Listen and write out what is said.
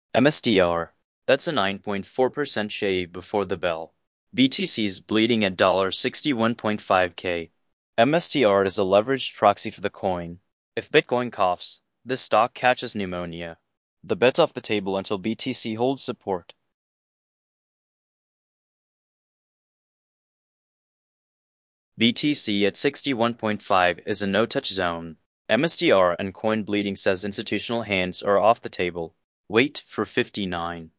MSTR. That's a 9.4% shave before the bell. BTC's bleeding at $61.5K. MSTR is a leveraged proxy for the coin. If Bitcoin coughs, this stock catches pneumonia. The bet's off the table until BTC holds support. BTC at 61.5 is a no-touch zone. MSTR and coin bleeding says institutional hands are off the table. Wait for 59.